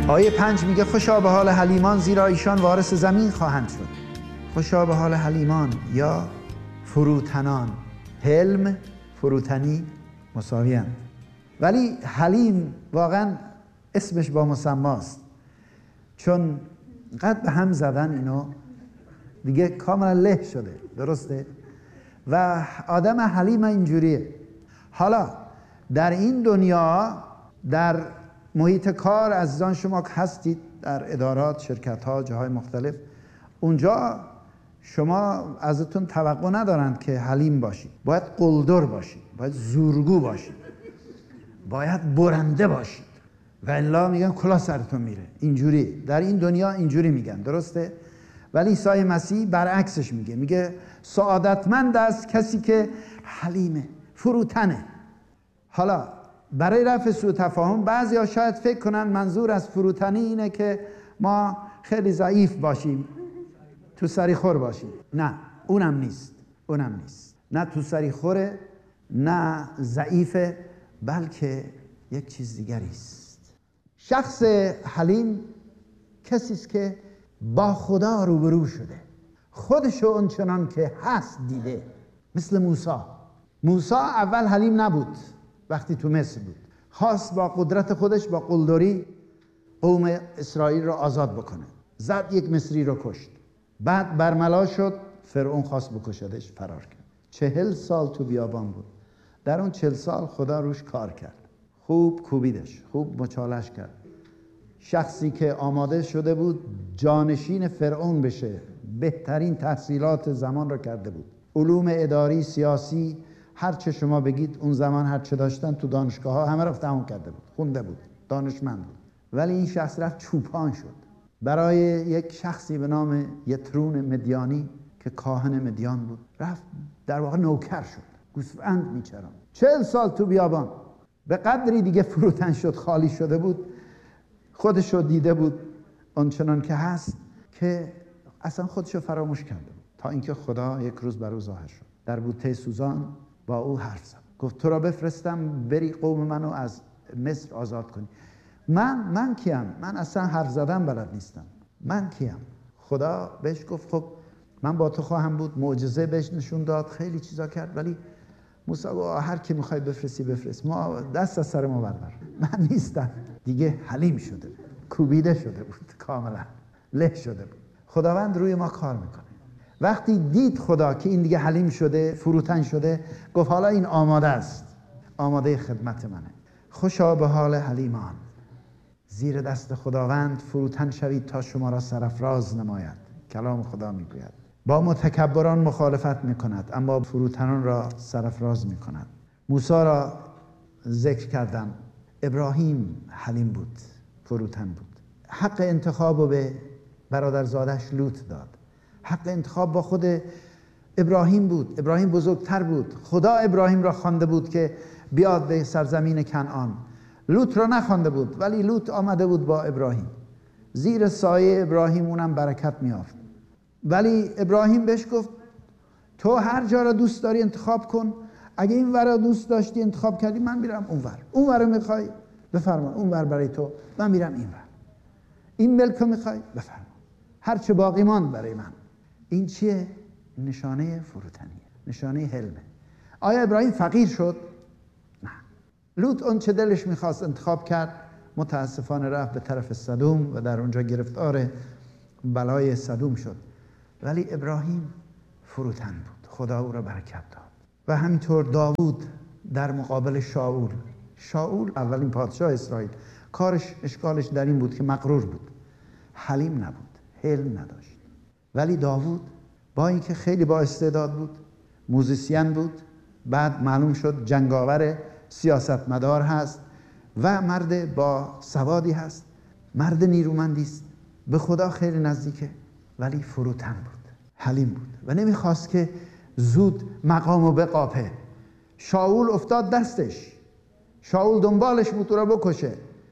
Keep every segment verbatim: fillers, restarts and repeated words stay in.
آیه پنج میگه خوشا به حال حلیمان زیرا ایشان وارث زمین خواهند شد. خوشا به حال حلیمان یا فروتنان. حلم، فروتنی مساوی هستند، ولی حلیم واقعا اسمش با مسماست، چون قد به هم زدن اینو دیگه کاملا له شده. درسته؟ و آدم حلیم اینجوریه. حالا در این دنیا، در محیط کار عزیزان شما که هستید، در ادارات، شرکت ها، جاهای مختلف، اونجا شما ازتون توقع ندارند که حلیم باشید. باید قلدر باشید، باید زورگو باشید، باید برنده باشید، و الا میگن کلاه سرتون میره. اینجوری در این دنیا اینجوری میگن. درسته؟ ولی عیسی مسیح برعکسش میگه. میگه سعادتمند است کسی که حلیمه، فروتنه. حالا برای رفع سوء تفاهم بعضیا شاید فکر کنن منظور از فروتنی اینه که ما خیلی ضعیف باشیم، تو سری خور باشیم. نه، اونم نیست. اونم نیست. نه تو سری خوره، نه ضعیفه، بلکه یک چیز دیگری است. شخص حلیم کسی است که با خدا روبرو شده، خودشو اونچنان که هست دیده. مثل موسی. موسی اول حلیم نبود. وقتی تو مصر بود خواست با قدرت خودش، با قلدری، قوم اسرائیل را آزاد بکنه. زد یک مصری رو کشت. بعد برملا شد، فرعون خواست بکشدش، فرار کرد. چهل سال تو بیابان بود. در اون چهل سال خدا روش کار کرد. خوب کوبیدش، خوب مچالش کرد. شخصی که آماده شده بود جانشین فرعون بشه، بهترین تحصیلات زمان را کرده بود. علوم اداری، سیاسی، هر چه شما بگید اون زمان هر چه داشتن تو دانشگاه ها همه رفت تمام کرده بود، خونده بود، دانشمند بود. ولی این شخص رفت چوپان شد برای یک شخصی به نام یترون مدیانی که کاهن مدیان بود. رفت در واقع نوکر شد، گوسفند میچران. چهل سال تو بیابان. به قدری دیگه فروتن شد، خالی شده بود، خودشو دیده بود آنچنان که هست که اصلا خودشو فراموش کرده بود، تا اینکه خدا یک روز بر او ظاهر شد در بوته سوزان. با او حرف زد، گفت تو را بفرستم بری قوم منو از مصر آزاد کنی. من من کیم؟ من اصلا حرف زدن بلد نیستم. من کیم؟ خدا بهش گفت خب من با تو خواهم بود. معجزه بهش نشون داد، خیلی چیزا کرد. ولی موسی گفت هر کی میخوای بفرستی بفرست، ما دست از سر ما بردار، من نیستم. دیگه حلیم شده بود، کوبیده شده بود، کاملا له شده بود. خداوند روی ما کار میکنه. وقتی دید خدا که این دیگه حلیم شده، فروتن شده، گفت حالا این آماده است، آماده خدمت منه. خوشا به حال حلیمان، زیر دست خداوند فروتن شوید تا شما را سرافراز نماید. کلام خدا میگوید با متکبران مخالفت میکند، اما فروتنان را سرافراز میکند. موسی را ذکر کردم. ابراهیم حلیم بود، فروتن بود. حق انتخاب رو به برادرزادش لوط داد. حق انتخاب با خود ابراهیم بود. ابراهیم بزرگتر بود. خدا ابراهیم را خوانده بود که بیاد به سرزمین کنعان. لوط را نخوانده بود، ولی لوط آمده بود با ابراهیم. زیر سایه ابراهیم اونم برکت میافت. ولی ابراهیم بهش گفت تو هر جا را دوست داری انتخاب کن. اگه این ور را دوست داشتی انتخاب کردی، من میرم اون ور. اون ور رو میخوای بفرما، اون ور برای تو، من میرم این ور. این ملک رو میخوای بفرما، هر چه باقی ماند برای من. این چیه؟ نشانه فروتنیه، نشانه حلمه. آیا ابراهیم فقیر شد؟ نه. لوط اون چه دلش میخواست انتخاب کرد. متاسفانه رفت به طرف سدوم و در اونجا گرفتار بلای سدوم شد. ولی ابراهیم فروتن بود، خدا او را برکت داد. و همینطور داوود در مقابل شاول. شاول اولین پادشاه اسرائیل، کارش اشکالش در این بود که مغرور بود، حلیم نبود، حلم نداشت. ولی داوود با اینکه خیلی با استعداد بود، موزیسین بود، بعد معلوم شد جنگاور، سیاستمدار هست و مرد با سوادی هست، مرد نیرومندی است، به خدا خیلی نزدیکه، ولی فروتن بود، حلیم بود و نمیخواست که زود مقامو بقاپه. شاول افتاد دستش، شاول دنبالش بود او را بکشه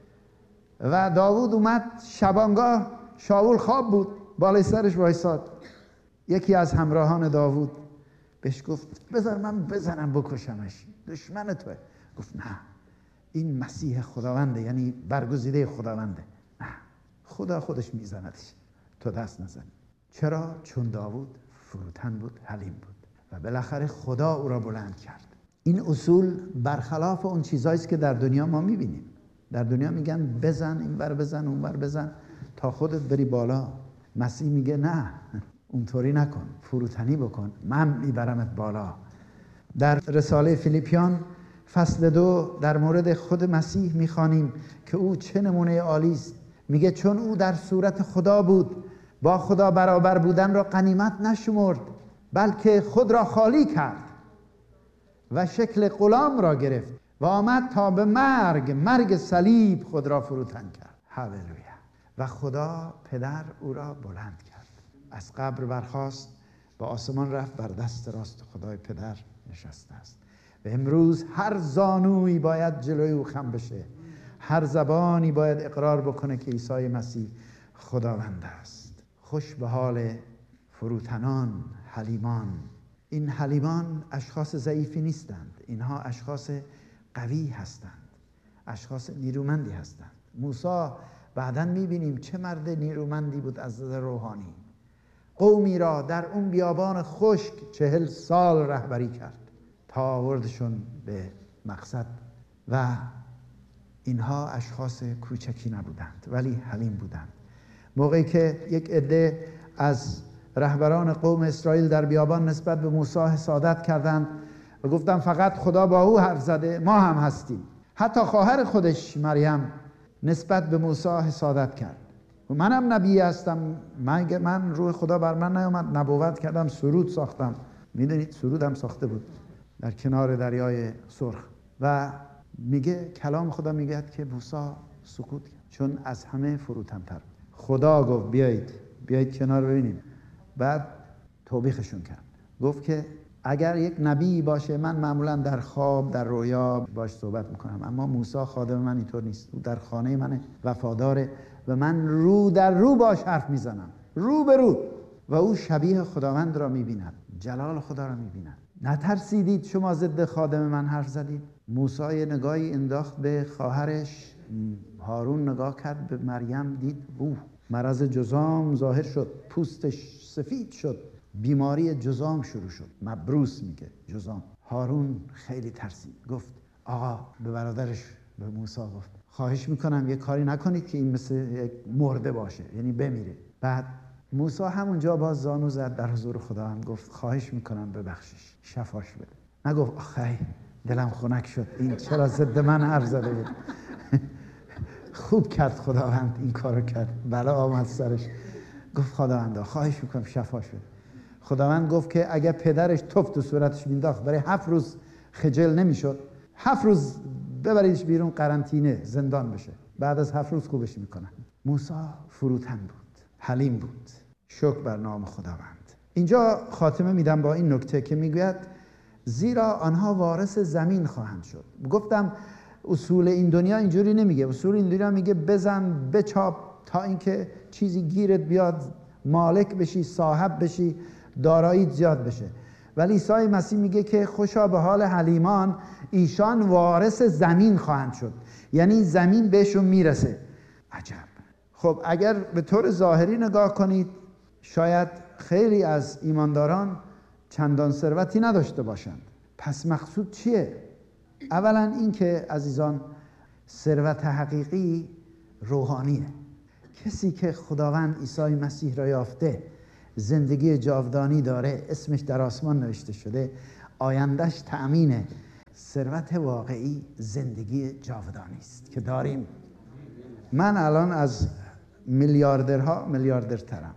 و داوود اومد شبانگاه. شاول خواب بود، بالای سرش وایساد. یکی از همراهان داوود بهش گفت بذار من بزنم بکشمش، دشمن توه. گفت نه، این مسیح خداونده، یعنی برگزیده خداونده. نه، خدا خودش میزندش، تو دست نزنی. چرا؟ چون داوود فروتن بود، حلیم بود و بالاخره خدا او را بلند کرد. این اصول برخلاف اون چیزایی است که در دنیا ما میبینیم. در دنیا میگن بزن این ور بزن اون ور بزن تا خودت بری بالا. مسیح میگه نه، اونطوری نکن، فروتنی بکن، من میبرمت بالا. در رساله فیلیپیان فصل دو در مورد خود مسیح میخوانیم که او چه نمونه عالی است. میگه چون او در صورت خدا بود، با خدا برابر بودن را غنیمت نشمرد، بلکه خود را خالی کرد و شکل غلام را گرفت و آمد تا به مرگ مرگ صلیب خود را فروتن کرد. هللویا. و خدا پدر او را بلند کرد، از قبر برخاست، به آسمان رفت، بر دست راست خدای پدر نشسته است و امروز هر زانویی باید جلوی او خم بشه، هر زبانی باید اقرار بکنه که عیسی مسیح خداوند است. خوش به حال فروتنان، حلیمان. این حلیمان اشخاص ضعیفی نیستند، اینها اشخاص قوی هستند، اشخاص نیرومندی هستند. موسی بعداً میبینیم چه مرد نیرومندی بود از نظر روحانی. قومی را در اون بیابان خشک چهل سال رهبری کرد تا آوردشون به مقصد و اینها اشخاص کوچکی نبودند ولی حلیم بودند. موقعی که یک عده از رهبران قوم اسرائیل در بیابان نسبت به موسی حسادت کردند و گفتند فقط خدا با او حرف زده، ما هم هستیم. حتی خواهر خودش مریم نسبت به موسی حسادت کرد و منم نبی هستم، من, من روح خدا بر من نیامد، نبوت کردم، سرود ساختم. میدونید سرودم ساخته بود در کنار دریای سرخ و میگه کلام خدا میگه که موسی سکوت کرد چون از همه فروتن‌تر. خدا گفت بیایید بیایید کنار ببینیم. بعد توبیخشون کرد، گفت که اگر یک نبی باشه من معمولا در خواب در رویا باش صحبت میکنم، اما موسی خادم من اینطور نیست، او در خانه من وفاداره و من رو در رو باش حرف میزنم، رو به رو، و او شبیه خداوند را میبیند، جلال خدا را میبیند. نترسیدید شما ضد خادم من حرف زدید؟ موسی نگاهی انداخت به خواهرش، هارون نگاه کرد به مریم، دید اوه مرض جذام ظاهر شد، پوستش سفید شد، بیماری جذام شروع شد، مبروس میگه جذام. هارون خیلی ترسید، گفت آقا به برادرش به موسی گفت خواهش میکنم یه کاری نکنید که این مثل یک مرده باشه، یعنی بمیره. بعد موسی همونجا باز زانو زد در حضور خدا، هم گفت خواهش میکنم ببخشش، شفاش بده. نگفت آخه دلم خنک شد، این چرا ضد من حرف زده بود. خوب کرد خداوند این کارو کرد، بلا آمد سرش. گفت خداوندا خواهش میکنم شفاش بده. خداوند گفت که اگر پدرش توف تو صورتش مینداخت برای هفت روز خجل نمیشد، هفت روز ببریدش بیرون قرنطینه زندان بشه، بعد از هفت روز خوبش میکنن. موسی فروتن بود، حلیم بود. شکر بر نام خداوند. اینجا خاتمه میدم با این نکته که میگوید زیرا آنها وارث زمین خواهند شد. گفتم اصول این دنیا اینجوری نمیگه، اصول این دنیا میگه بزن بچاپ تا اینکه چیزی گیرت بیاد، مالک بشی، صاحب بشی، دارایی زیاد بشه. ولی عیسی مسیح میگه که خوشا به حال حلیمان، ایشان وارث زمین خواهند شد، یعنی زمین بهشون میرسه. عجب. خب اگر به طور ظاهری نگاه کنید شاید خیلی از ایمانداران چندان ثروتی نداشته باشند. پس مقصود چیه؟ اولا این که عزیزان ثروت حقیقی روحانیه. کسی که خداوند عیسی مسیح را یافته، زندگی جاودانی داره، اسمش در آسمان نوشته شده، آیندهش تأمینه. ثروت واقعی زندگی جاودانی است که داریم. من الان از میلیاردرها میلیاردرترم.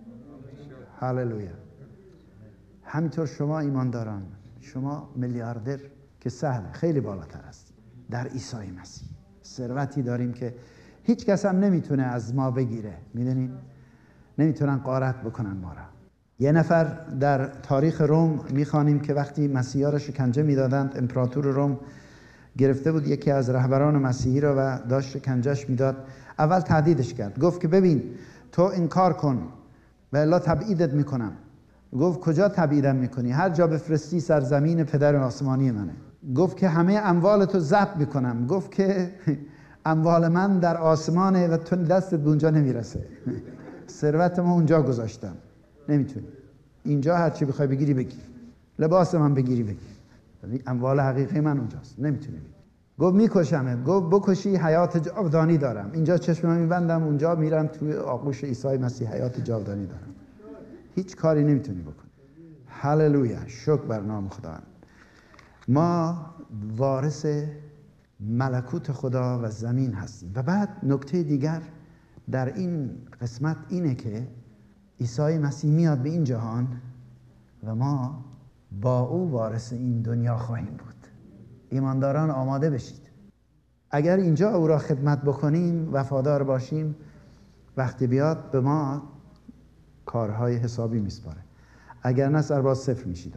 هللویا. همینطور شما ایمانداران، شما میلیاردر که سهل، خیلی بالاتر است در عیسی مسیح. ثروتی داریم که هیچ کس هم نمیتونه از ما بگیره. میدونین نمیتونن غارت بکنن ما را. یه نفر در تاریخ روم میخوانیم که وقتی مسیحا را شکنجه میدادند، امپراتور روم گرفته بود یکی از رهبران مسیحی را و داشت شکنجهش میداد. اول تهدیدش کرد، گفت که ببین تو انکار کن و الا تبعیدت میکنم. گفت کجا تبعیدم میکنی؟ هر جا بفرستی سرزمین پدر آسمانی منه. گفت که همه اموالتو ضبط میکنم. گفت که اموال من در آسمانه و تو دستت به اونجا نمیرسه. ثروت ما اونجا گذاشتم، نمیتونی. اینجا هر چی بخوای بگیری بگیر، لباس من بگیری بگیر، اموال حقیقی من اونجاست، نمیتونی بگیر. گفت میکشمت. گفت بکشی حیات جاودانی دارم. اینجا چشمم میبندم، اونجا میرم توی آغوش عیسی مسیح، حیات جاودانی دارم. هیچ کاری نمیتونی بکنی. هللویا، شکر بر نام خدا. ما وارث ملکوت خدا و زمین هستیم. و بعد نکته دیگر در این قسمت اینه که عیسی مسیح میاد به این جهان و ما با او وارث این دنیا خواهیم بود. ایمانداران آماده بشید. اگر اینجا او را خدمت بکنیم، وفادار باشیم، وقتی بیاد به ما کارهای حسابی میسپاره. اگر نه سرباز صفر میشید.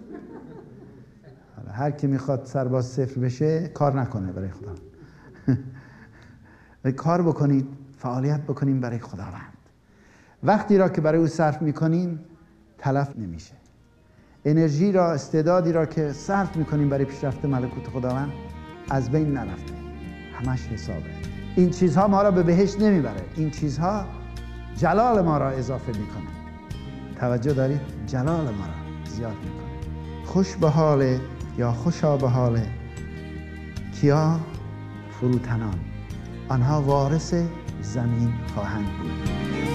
هر کی میخواد سرباز صفر بشه کار نکنه برای خدا. کار بکنید، فعالیت بکنیم برای خداوند. وقتی را که برای او صرف میکنیم تلف نمیشه. انرژی را، استعدادی را که صرف میکنیم برای پیشرفت ملکوت خداوند از بین نرفته، همش حسابه. این چیزها ما را به بهشت نمیبره. این چیزها جلال ما را اضافه میکنه. توجه دارید؟ جلال ما را زیاد میکنه. خوش به حال یا خوشا به حال کیا؟ فروتنان. آنها وارث زمین خواهند بود.